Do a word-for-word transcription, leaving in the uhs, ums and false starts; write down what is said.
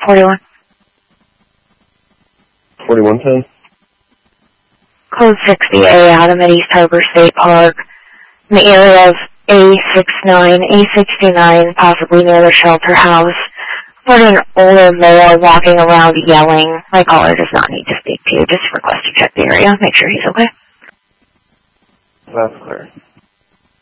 forty-one. forty-one ten. Code sixty A, Adam at East Harbor State Park, in the area of A sixty-nine, A sixty-nine, possibly near the shelter house. Reported an older male walking around yelling. My caller does not need to speak to you. Just request you check the area. Make sure he's okay. That's clear.